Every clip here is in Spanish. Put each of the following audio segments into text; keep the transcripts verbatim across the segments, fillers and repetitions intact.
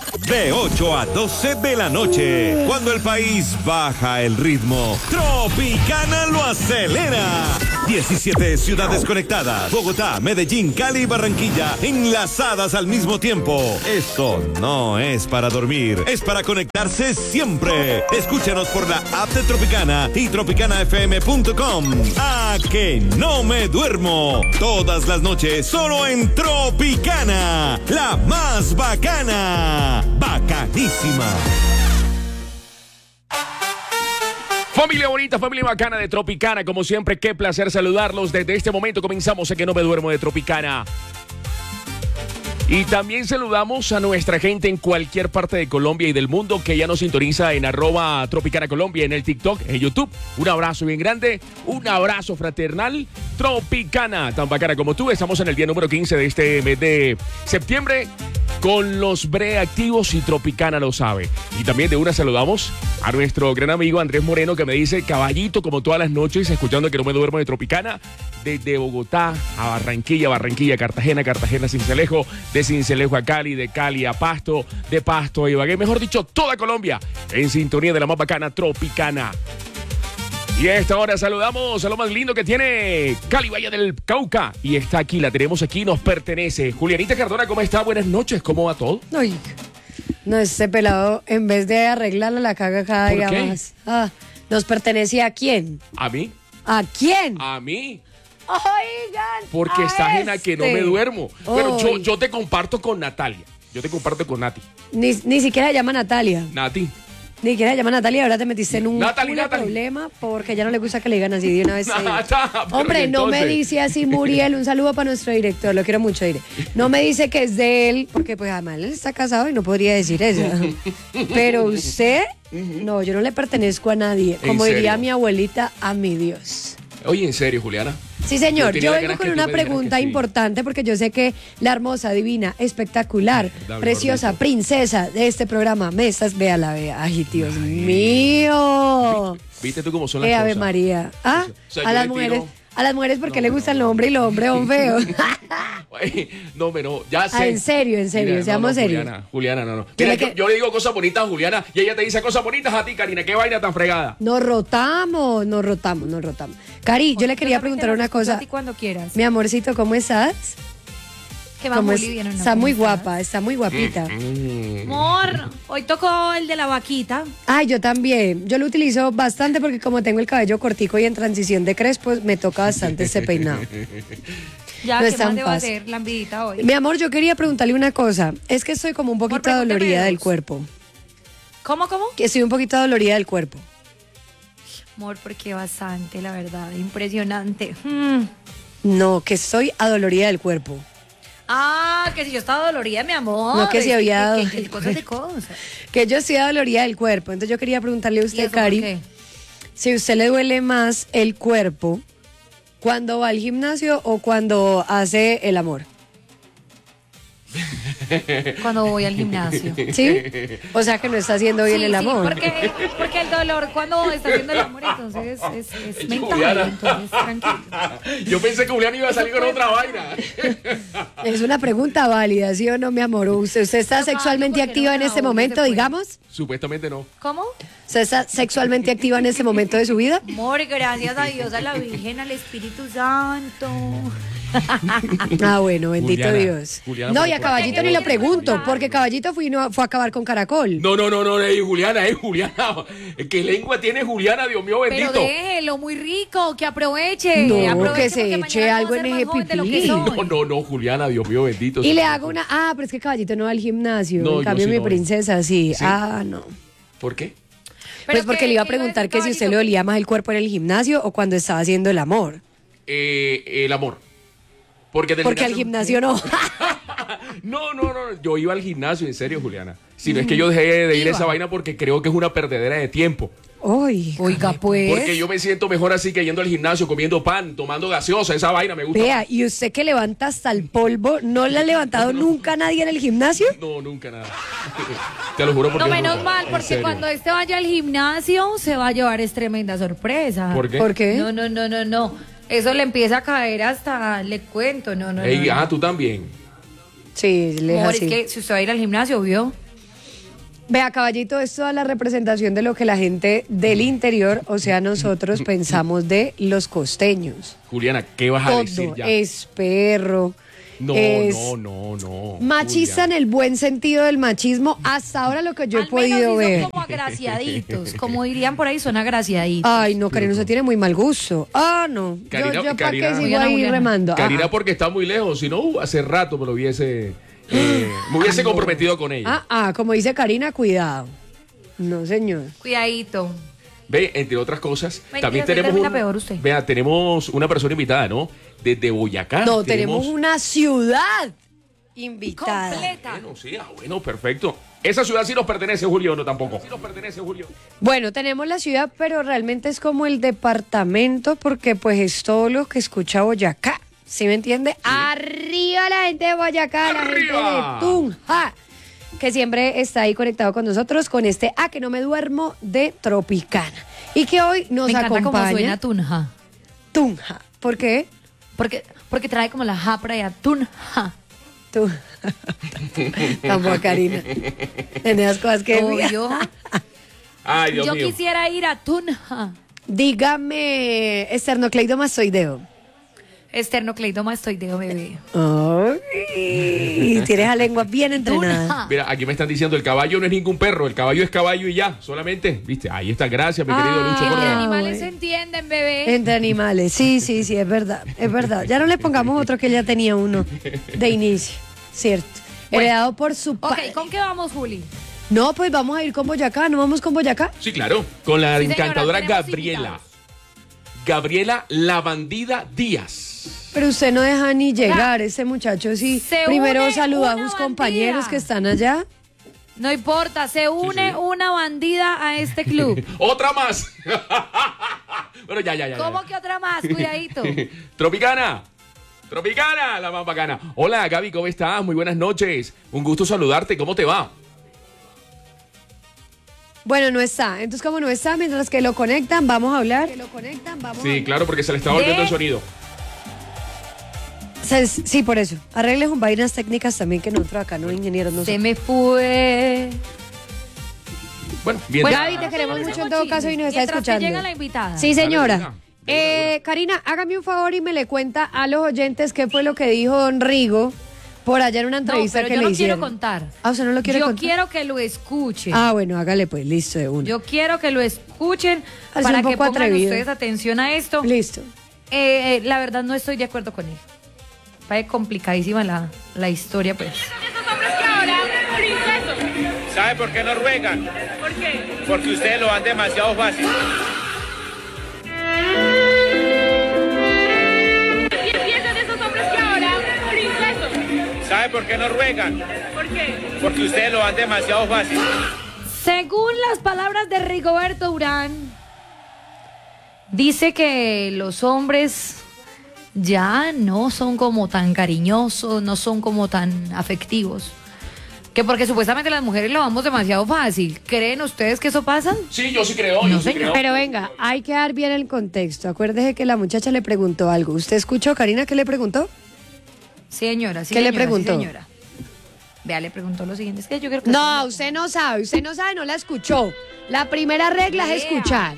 De ocho a doce de la noche, cuando el país baja el ritmo, Tropicana lo acelera. diecisiete ciudades conectadas, Bogotá, Medellín, Cali y Barranquilla, enlazadas al mismo tiempo. Esto no es para dormir, es para conectarse siempre. Escúchanos por la app de Tropicana y tropicana f m punto com. ¡A que no me duermo! Todas las noches, solo en Tropicana, la más bacana. Bacanísima. Familia bonita, familia bacana de Tropicana, como siempre, qué placer saludarlos. Desde este momento comenzamos a que no me duermo de Tropicana. Y también saludamos a nuestra gente en cualquier parte de Colombia y del mundo que ya nos sintoniza en arroba Tropicana Colombia, en el TikTok, en YouTube. Un abrazo bien grande, un abrazo fraternal. Tropicana, tan bacana como tú. Estamos en el día número quince de este mes de septiembre con los Bre activos y Tropicana lo sabe. Y también de una saludamos a nuestro gran amigo Andrés Moreno, que me dice caballito como todas las noches, escuchando que no me duermo de Tropicana, desde Bogotá a Barranquilla, Barranquilla, Cartagena, Cartagena, Sincelejo, de Sincelejo a Cali, de Cali a Pasto, de Pasto a Ibagué, mejor dicho, toda Colombia en sintonía de la más bacana Tropicana. Y a esta hora saludamos a lo más lindo que tiene Cali, Valle del Cauca. Y está aquí, la tenemos aquí, nos pertenece. Julianita Cardona, ¿cómo está? Buenas noches, ¿cómo va todo? Ay, no, ese pelado, en vez de arreglarla, la caga cada ¿Por día qué? más. Ah, ¿nos pertenece a quién? ¿A mí? ¿A quién? ¿A mí? Oigan. Porque a está ajena que no este. me duermo. Pero yo, Ay. yo te comparto con Natalia. Yo te comparto con Nati. Ni, ni siquiera se llama Natalia. Nati. Ni siquiera se llama Natalia. Ahora te metiste en un Natalie, culo Natalie. problema porque ya no le gusta que le digan así de una vez. Nata, pero Hombre, ¿y no me entonces? dice así Muriel. Un saludo para nuestro director. Lo quiero mucho, Dire. No me dice que es de él porque pues además él está casado y no podría decir eso. Pero usted, no, yo no le pertenezco a nadie. ¿En Como diría serio? mi abuelita, a mi Dios. Oye, en serio, Juliana. Sí, señor. Yo tenía Yo vengo ganas con que tú una me dijeras pregunta que sí. importante porque yo sé que la hermosa, divina, espectacular, Dame, preciosa, gordito. princesa de este programa, me estás, véala, vea. Ay, Dios mío. ¿Viste tú cómo son las Eh, Ave cosas? María. Ah, O sea, a yo las le mujeres, tiro- a las mujeres porque No, le no, gusta el no. hombre y los hombres son feos. Ay, no, pero ya sé. Ah, en serio, en serio, Mira, seamos no, no, serios. Juliana, Juliana, no, no. Yo Mira, le yo, que- yo le digo cosas bonitas a Juliana y ella te dice cosas bonitas a ti, Karina. Qué vaina tan fregada. Nos rotamos, nos rotamos, nos rotamos. Cari, yo le quería preguntar una cosa. A ti cuando quieras. Mi amorcito, ¿cómo estás? Que va ¿Cómo muy es? bien, ¿o no? Está ¿Cómo muy estás? guapa, está muy guapita. Amor, hoy tocó el de la vaquita. Ay, yo también. Yo lo utilizo bastante porque como tengo el cabello cortico y en transición de crespo, me toca bastante este peinado. Ya, No ¿qué es tan más debo fácil. hacer? Lambidita hoy. Mi amor, yo quería preguntarle una cosa. Es que estoy como un poquito pregúnteme dolorida dos. del cuerpo. ¿Cómo, cómo? Que estoy un poquito dolorida del cuerpo. Amor, porque bastante, la verdad. Impresionante. Mm. No, que estoy adolorida del cuerpo. Ah, que si yo estaba dolorida, mi amor. No, que si Es había dado- que- que- que cosas de cosas. Que yo estoy adolorida del cuerpo. Entonces yo quería preguntarle a ¿Y usted, eso por Cari, qué? si a usted le duele más el cuerpo cuando va al gimnasio o cuando hace el amor. Cuando voy al gimnasio. ¿Sí? O sea que no está haciendo bien Sí, el sí, amor. porque, porque el dolor cuando está haciendo el amor, entonces es, es, es mental. Juliana. Entonces, tranquilo. Yo pensé que Juliana iba a salir con otra vaina. Es una pregunta válida, ¿sí o no, mi amor? ¿Usted, usted está Pero, sexualmente ¿por qué activa no en me este la voy? momento, Se puede. digamos? Supuestamente no. ¿Cómo? ¿Usted está sexualmente activa en este momento de su vida? Amor, gracias a Dios, a la Virgen, al Espíritu Santo. Ah, bueno, bendito Juliana, Dios. Juliana, No, por y a favor. Caballito ni lo pregunto, porque Caballito fui, no, fue a acabar con Caracol. No, no, no, no, ey, Juliana, eh, Juliana. ¿Qué lengua tiene Juliana, Dios mío, Pero bendito? déjelo, muy rico, que aproveche. No, aproveche que se porque eche mañana algo puedo en ser ese más joven de lo que pipí. soy. No, no, no, Juliana, Dios mío, bendito. Y le hago una... Ah, pero es que Caballito no va al gimnasio. No, en yo cambio, sí mi no voy. princesa sí. Sí. Ah, no. ¿Por qué? Pues Pero porque ¿qué- le iba a qué iba a preguntar decir, que si usted le Caballito? dolía más el cuerpo en el gimnasio o cuando estaba haciendo el amor. Eh, el amor. Porque, del Porque al gimnasio no. No, no, no, yo iba al gimnasio, en serio, Juliana. Si no es que yo dejé de ir a Iba. esa vaina porque creo que es una perdedera de tiempo. Uy, Oiga, pues. Porque yo me siento mejor así que yendo al gimnasio, comiendo pan, tomando gaseosa, esa vaina me gusta. vea, y usted que levanta hasta el polvo, ¿no le ha levantado nunca nadie en el gimnasio? No, nunca nada. Te lo juro porque... No, es menos verdad, mal, en porque serio. cuando este vaya al gimnasio se va a llevar es tremenda sorpresa. ¿Por qué? ¿Por qué? No, no, no, no, no. Eso le empieza a caer hasta, le cuento, no, no, Ey, no. ah, no. tú también. Sí, le es Amor, así. es que si usted va a ir al gimnasio, ¿vio? Vea, caballito, es toda la representación de lo que la gente del interior, o sea, nosotros pensamos de los costeños. Juliana, ¿qué vas a Todo decir ya? es perro. No, es no, no, no. machista Juliana. en el buen sentido del machismo, hasta ahora lo que yo he Al podido menos sí ver. son como agraciaditos, como dirían por ahí, son agraciaditos. Ay, no, Karina, usted tiene muy mal gusto. Ah, no. Karina- yo yo para Karina- qué sigo Juliana, ahí Juliana. remando. Karina Ah, porque está muy lejos, si no, uh, hace rato me lo hubiese, eh, me hubiese comprometido con ella. ah, ah, como dice Karina, cuidado. No, señor. Cuidadito. Ve, entre otras cosas, Mentira, también usted tenemos termina un- peor usted. Vea, tenemos una persona invitada, ¿no? Desde Boyacá. No, tenemos una ciudad invitada. Completa. Bueno, sí, ah, bueno, perfecto. Esa ciudad sí nos pertenece, Julio, no tampoco. Sí nos pertenece, Julio. Bueno, tenemos la ciudad, pero realmente es como el departamento porque pues es todo lo que escucha Boyacá. ¿Sí me entiende? Arriba la gente de Boyacá, la gente ¡Arriba! de Tunja, que siempre está ahí conectado con nosotros con este A que no me duermo de Tropicana. Y que hoy nos Me encanta cómo acompaña suena Tunja. Tunja. ¿Por qué? Porque, porque trae como la ja para allá. Tunja. Tú. Tampoco, Karina. En esas cosas que... Obvio. Ay, Dios Yo mío. quisiera ir a Tunja. Dígame, esternocleidomastoideo. Esternocleidomastoideo, bebé. Ay, tienes la lengua bien entrenada. Tunja. Mira, aquí me están diciendo, el caballo no es ningún perro, el caballo es caballo y ya, solamente, viste, ahí está, gracias, mi querido Ah, Lucho. Entre Córdoba. animales bueno. se entienden, bebé. Entre animales, sí, sí, sí, es verdad, es verdad. Ya no le pongamos otro que ya tenía uno de inicio, cierto. Bueno. Heredado por su padre. Ok, ¿con qué vamos, Juli? No, pues vamos a ir con Boyacá, ¿no vamos con Boyacá? Sí, claro, con la Sí, señora, encantadora tenemos Gabriela. invitados. Gabriela La Bandida Díaz. Pero usted no deja ni llegar, ese muchacho sí. Se Primero une saluda a una sus bandida. compañeros que están allá. No importa, se une sí. una bandida a este club. ¡Otra más! Bueno, ya, ya, ya. ya. ¿Cómo que otra más? Cuidadito. Tropicana. Tropicana, la más bacana. Hola, Gaby, ¿cómo estás? Muy buenas noches. Un gusto saludarte. ¿Cómo te va? Bueno, no está. Entonces, como no está, mientras que lo conectan, vamos a hablar. Que lo conectan, vamos a Sí, hablar. claro, porque se le está volviendo De- el sonido. Se- Sí, por eso. Arregles un vainas técnicas también que nosotros acá, no ingenieros, no Se somos. me fue. Bueno, bien. Bueno, ya. Gaby, te queremos Hacemos mucho en todo caso y nos está Mientras que escuchando. llega la invitada. Sí, Dale, señora. Karina. De una, Eh, de Karina, hágame un favor y me le cuenta a los oyentes qué fue lo que dijo don Rigo por allá en una No, entrevista pero que yo le no hicieron. quiero contar. Ah, ¿usted no lo quiere Yo contar? quiero que lo escuchen. Ah, bueno, hágale pues, listo de una. Yo quiero que lo escuchen Hace para un que poco pongan atrevido. ustedes atención a esto. Listo. Eh, eh, la verdad no estoy de acuerdo con él. Parece complicadísima la, la historia, pues. ¿Sabe por qué no ruegan? ¿Por qué? Porque ustedes lo dan demasiado fácil. ¿Qué piensan de esos hombres que ahora princesos? ¿Sabe por qué no ruegan? ¿Por qué? Porque ustedes lo dan demasiado fácil. Según las palabras de Rigoberto Durán, dice que los hombres ya no son como tan cariñosos, no son como tan afectivos. Que porque supuestamente las mujeres lo damos demasiado fácil. ¿Creen ustedes que eso pasa? Sí, yo sí creo, No, yo sí señor. creo. Pero venga, hay que dar bien el contexto. Acuérdese que la muchacha le preguntó algo. ¿Usted escuchó, Karina, qué le preguntó? Señora, sí, ¿Qué le señora, sí, preguntó? señora. Vea, le preguntó lo siguiente. Es que yo creo que... No, usted no sabe. Usted no sabe, no la escuchó. La primera regla es Vea. escuchar.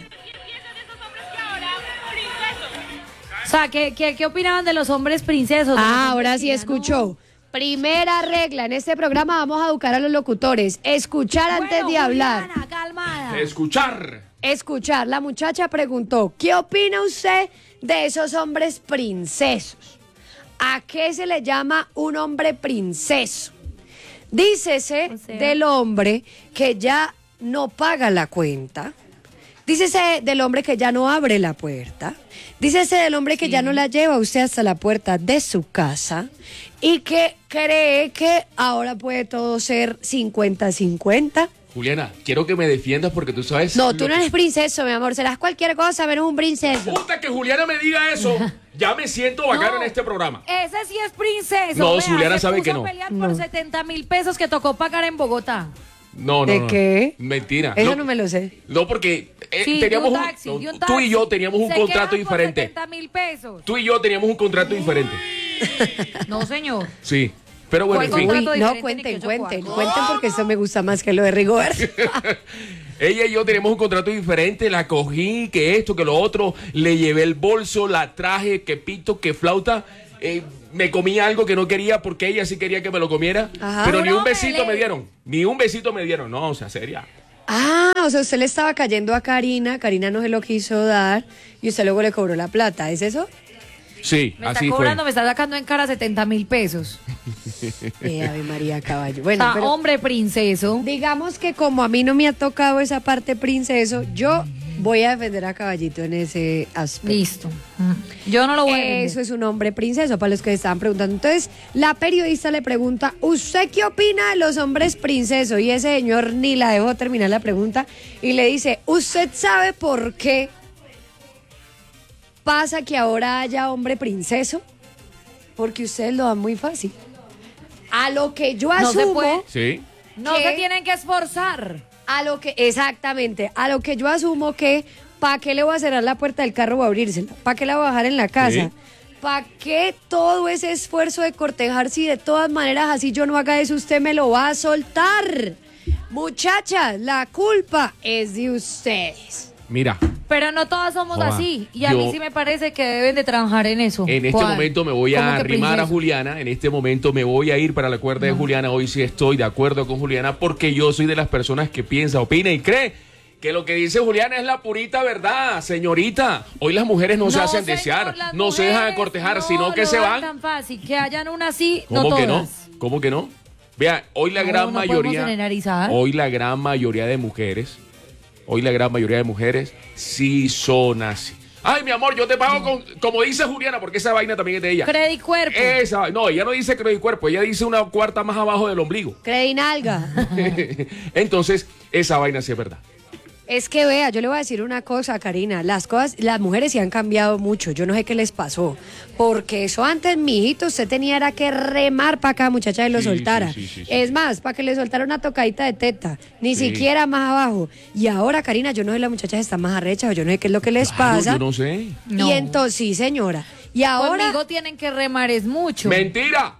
O sea, ¿qué, qué, qué opinaban de los hombres princesos? De los Ah, hombres ahora sí tiranos? escuchó. Primera regla en este programa, vamos a educar a los locutores. Escuchar antes Bueno, de hablar. Juliana, calmada. Escuchar. Escuchar. La muchacha preguntó, ¿qué opina usted de esos hombres princesos? ¿A qué se le llama un hombre princeso? Dícese O sea. del hombre que ya no paga la cuenta. Dícese del hombre que ya no abre la puerta. Dícese del hombre que ya no la lleva a usted hasta la puerta de su casa y que cree que ahora puede todo ser cincuenta cincuenta. Juliana, quiero que me defiendas porque tú sabes... No, lo tú no que- eres princeso, mi amor. Serás cualquier cosa, menos un princeso. Puta, que Juliana me diga eso. Ya me siento bacano No. en este programa. Ese sí es princeso. No, Vea, Juliana se sabe puso que a no. pelear por setenta mil pesos que tocó pagar en Bogotá. No, no, ¿De no. qué? Mentira. Eso no me lo sé. No, porque eh, Sí, teníamos de un, un taxi, no, de un tú y yo taxi. teníamos un Se contrato quedan por diferente. setenta mil pesos. Tú y yo teníamos un contrato diferente. No, señor. Sí. Pero bueno, en ¿Cuál fin. contrato Uy, diferente no, cuenten, ni que yo cuenten, cuarto? cuenten porque esto me gusta más que lo de rigor. Ella y yo tenemos un contrato diferente, la cogí, que esto, que lo otro, le llevé el bolso, la traje, que pito, que flauta, eh, me comí algo que no quería porque ella sí quería que me lo comiera, Ajá. pero ni No, un besito Belén. me dieron, ni un besito me dieron, no, o sea, seria. Ah, o sea, usted le estaba cayendo a Karina, Karina no se lo quiso dar y usted luego le cobró la plata, ¿es eso? Sí, Me está así cobrando, fue. me está sacando en cara setenta mil pesos. Eh, Ave María Caballo. O Bueno, sea, pero hombre princeso. digamos que como a mí no me ha tocado esa parte princeso, yo voy a defender a Caballito en ese aspecto. Listo. Yo no lo voy a defender. Eso es un hombre princeso, para los que estaban preguntando. Entonces, la periodista le pregunta, ¿usted qué opina de los hombres princesos? Y ese señor ni la dejó terminar la pregunta y le dice, ¿usted sabe por qué pasa que ahora haya hombre princeso? Porque ustedes lo dan muy fácil. A lo que yo No se asumo... puede. Sí. No ¿Qué? se tienen que esforzar. A lo que, exactamente, a lo que yo asumo que, ¿para qué le voy a cerrar la puerta del carro o abrírsela? ¿Para qué la voy a bajar en la casa? Sí. ¿Para qué todo ese esfuerzo de cortejar si de todas maneras así yo no haga eso, usted me lo va a soltar? Muchachas, la culpa es de ustedes. Mira, Pero no todas somos Joda, así. Y a yo- mí sí me parece que deben de trabajar en eso. en este ¿Cuál? momento me voy ¿Cómo a que arrimar a princeso? Juliana, en este momento me voy a ir para la cuerda de Juliana, hoy sí estoy de acuerdo con Juliana porque yo soy de las personas que piensa, opina y cree que lo que dice Juliana es la purita verdad, señorita. Hoy las mujeres no, se No, hacen señor, desear, las no se dejan mujeres cortejar, no sino que lo se dan van. tan fácil, que hayan una así, no ¿Cómo que no? todas. ¿Cómo que no? Vea, hoy la No, gran no podemos mayoría, generalizar. hoy la gran mayoría de mujeres, hoy la gran mayoría de mujeres sí son así. Ay, mi amor, yo te pago con, como dice Juliana, porque esa vaina también es de ella. Credi cuerpo. Esa, no, ella no dice creo y cuerpo, ella dice una cuarta más abajo del ombligo. Credinalga. Entonces, esa vaina sí es verdad. Es que vea, yo le voy a decir una cosa, Karina, las cosas, las mujeres sí han cambiado mucho, yo no sé qué les pasó, porque eso antes, mijito, usted tenía era que remar para acá, muchacha, y lo Sí, soltara. sí, sí, sí, sí. Es más, para que le soltara una tocadita de teta, ni Sí. siquiera más abajo. Y ahora, Karina, yo no sé, las muchachas están más arrechas, o yo no sé qué es lo que les Claro, pasa. yo no sé. No. Y entonces, sí, señora. Y ahora, Conmigo tienen que remar es mucho. Mentira.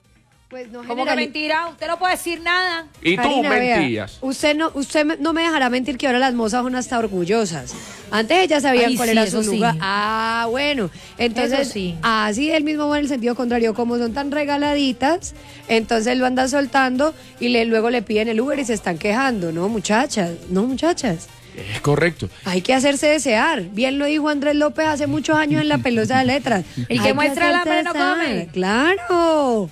pues no ¿Cómo que generali- mentira? Usted no puede decir nada. Y tú Karina, vea, mentías. usted no, usted me- no me dejará mentir que ahora las mozas son hasta orgullosas. Antes ellas sabían Ay, cuál sí, era eso su sí. lugar. Ah, bueno. Entonces, Eso sí. así del mismo modo en el sentido contrario, como son tan regaladitas, entonces lo andan soltando y le, luego le piden el Uber y se están quejando. No, muchachas, no, muchachas. Es correcto. Hay que hacerse desear. Bien lo dijo Andrés López hace muchos años en la pelosa de letras. El que Hay muestra el hacerse hambre no desear. come. Claro.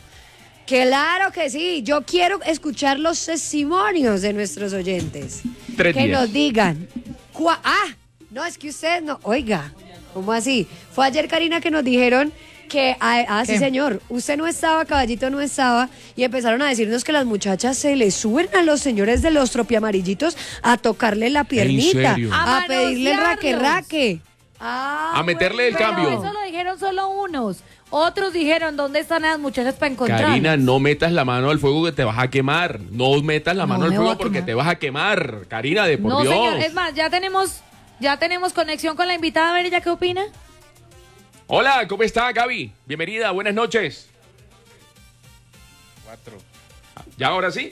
Claro que sí. Yo quiero escuchar los testimonios de nuestros oyentes. Tres que días. nos digan. cua- Ah, no, es que ustedes no. Oiga, ¿cómo así? Fue ayer, Karina, que nos dijeron que, ah, ah, sí, ¿Qué? señor, usted no estaba, Caballito no estaba, y empezaron a decirnos que las muchachas se le suben a los señores de los tropiamarillitos a tocarle la piernita, serio? a, A pedirle el raque manosearlos. raque. Ah, A meterle el Pero cambio. eso lo dijeron solo unos. Otros dijeron, ¿dónde están las muchachas para encontrar? Karina, no metas la mano al fuego que te vas a quemar. No metas la No mano al me voy fuego a porque quemar. te vas a quemar. Karina, de por No, Dios. señor. Es más, ya tenemos, ya tenemos conexión con la invitada. A ver, ¿ella qué opina? Hola, ¿cómo está, Gaby? Bienvenida, buenas noches. Cuatro. ¿Ya ahora sí?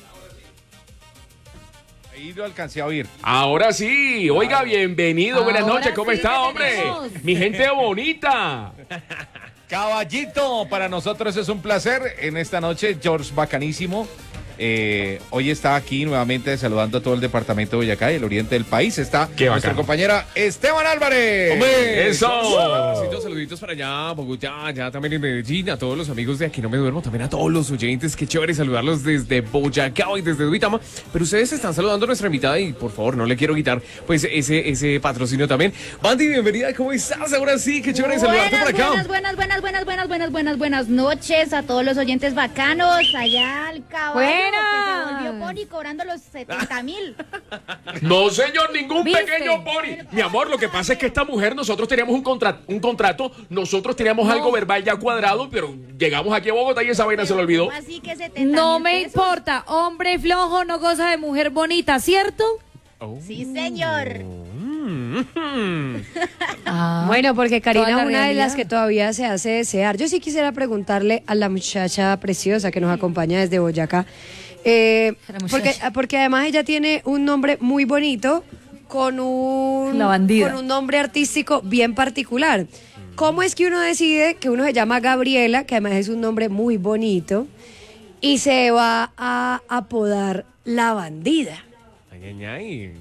Ahí lo alcancé a oír. Ahora sí. Oiga, bienvenido, buenas Ahora noches. ¿Cómo sí está, te hombre? tenemos. Mi gente bonita. Caballito, para nosotros es un placer. En esta noche, George Bacanísimo. Eh, hoy está aquí nuevamente saludando a todo el departamento de Boyacá y el oriente del país. Está Qué nuestra bacano. compañera Esteban Álvarez. ¡Hombre! ¡Eso! Saluditos, saluditos para allá, Bogotá, allá también en Medellín, a todos los amigos de Aquí No Me Duermo, también a todos los oyentes. Qué chévere saludarlos desde Boyacá y desde Duitama. Pero ustedes están saludando a nuestra invitada y por favor no le quiero quitar pues ese, ese patrocinio también. Bandy, bienvenida, ¿cómo estás? Ahora sí, qué chévere saludarte por acá. Buenas, buenas, buenas, buenas, buenas, buenas, buenas, buenas noches a todos los oyentes bacanos allá al caballo Buenas. que se volvió pony cobrando los setenta mil. No, señor, ningún ¿Viste? pequeño pony. Mi amor, lo que pasa es que esta mujer, nosotros teníamos un, contra- un contrato, nosotros teníamos algo verbal ya cuadrado, pero llegamos aquí a Bogotá y esa vaina se le olvidó. Así que setenta No mil me pesos. importa. Hombre flojo no goza de mujer bonita, ¿cierto? Sí, señor. Ah, Bueno, porque Karina toda es la una de realidad. las que todavía se hace desear. Yo sí quisiera preguntarle a la muchacha preciosa que nos acompaña desde Boyacá, eh, La muchacha. porque, porque además ella tiene un nombre muy bonito con un, La bandida. con un nombre artístico bien particular. ¿Cómo es que uno decide que uno se llama Gabriela, que además es un nombre muy bonito, y se va a apodar La Bandida? Ay, ay, ay.